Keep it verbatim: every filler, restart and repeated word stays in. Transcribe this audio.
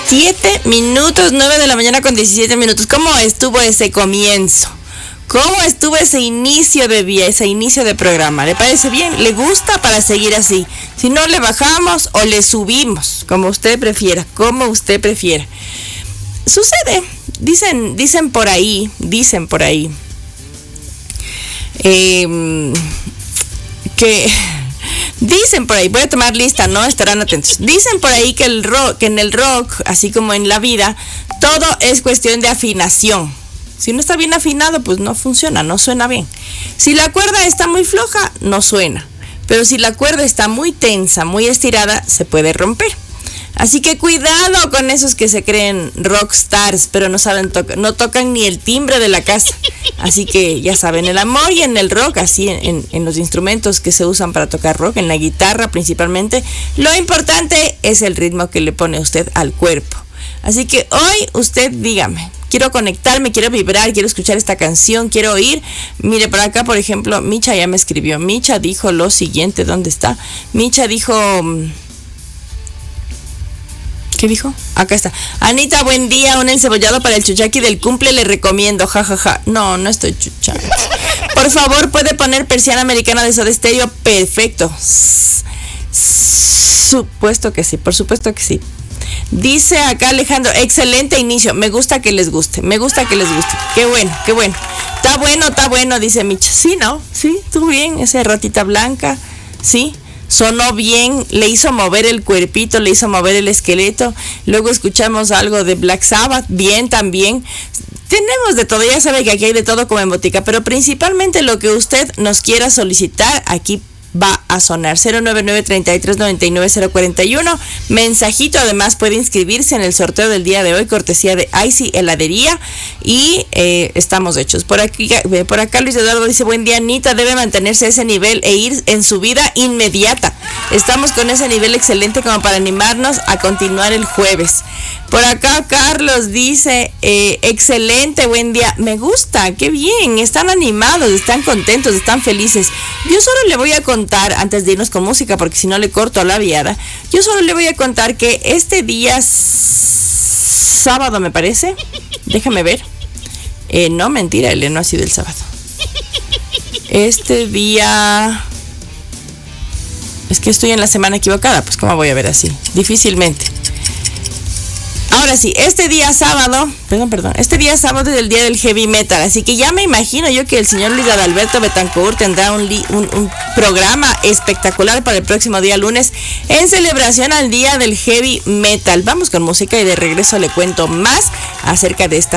diecisiete minutos, nueve de la mañana con diecisiete minutos. ¿Cómo estuvo ese comienzo? ¿Cómo estuvo ese inicio de día, ese inicio de programa? ¿Le parece bien? ¿Le gusta para seguir así? Si no, le bajamos o le subimos, como usted prefiera, como usted prefiera. Sucede, dicen, dicen por ahí, dicen por ahí, eh, que... Dicen por ahí, voy a tomar lista, ¿no? Estarán atentos. Dicen por ahí que el rock, que en el rock, así como en la vida, todo es cuestión de afinación. Si no está bien afinado, pues no funciona, no suena bien. Si la cuerda está muy floja, no suena. Pero si la cuerda está muy tensa, muy estirada, se puede romper. Así que cuidado con esos que se creen rockstars, pero no saben tocar, no tocan ni el timbre de la casa. Así que ya saben, el amor y en el rock, así en, en, en los instrumentos que se usan para tocar rock, en la guitarra principalmente, lo importante es el ritmo que le pone usted al cuerpo. Así que hoy usted dígame, quiero conectarme, quiero vibrar, quiero escuchar esta canción, quiero oír. Mire, por acá, por ejemplo, Micha ya me escribió. Micha dijo lo siguiente, ¿dónde está? Micha dijo... ¿Qué dijo? Acá está. Anita, buen día. Un encebollado para el chuchaqui del cumple le recomiendo. Ja, ja, ja. No, no estoy chuchando. Por favor, ¿puede poner Persiana Americana de Soda Stereo? Perfecto. Supuesto que sí, por supuesto que sí. Dice acá Alejandro, excelente inicio. Me gusta que les guste. Me gusta que les guste. Qué bueno, qué bueno. Está bueno, está bueno, dice Micha. Sí, ¿no? Sí, tú bien. Esa ratita blanca. Sí. Sonó bien, le hizo mover el cuerpito, le hizo mover el esqueleto. Luego escuchamos algo de Black Sabbath, bien también. Tenemos de todo, ya sabe que aquí hay de todo como en botica, pero principalmente lo que usted nos quiera solicitar, aquí va a sonar. Cero nueve nueve, treinta y tres, noventa y nueve, cero cuarenta y uno. Mensajito, además puede inscribirse en el sorteo del día de hoy, cortesía de Icy Heladería. Y eh, estamos hechos. Por aquí, por acá Luis Eduardo dice, buen día, Anita, debe mantenerse a ese nivel e ir en su vida inmediata. Estamos con ese nivel excelente como para animarnos a continuar el jueves. Por acá Carlos dice, eh, excelente, buen día. Me gusta, qué bien, están animados, están contentos, están felices. Yo solo le voy a contar, antes de irnos con música, porque si no le corto la viada, yo solo le voy a contar que este día sábado, me parece, déjame ver, eh, no, mentira, el no ha sido el sábado. Este día, es que estoy en la semana equivocada, pues cómo voy a ver así, difícilmente. Ahora sí, este día sábado, perdón, perdón, este día sábado es el día del heavy metal, así que ya me imagino yo que el señor Luis Adalberto Betancourt tendrá un, li, un, un programa espectacular para el próximo día lunes en celebración al día del heavy metal. Vamos con música y de regreso le cuento más acerca de esta